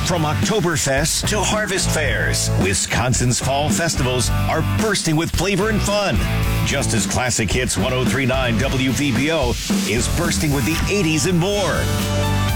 From Oktoberfest to Harvest Fairs, Wisconsin's fall festivals are bursting with flavor and fun. Just as Classic Hits 103.9 WVBO is bursting with the 80s and more.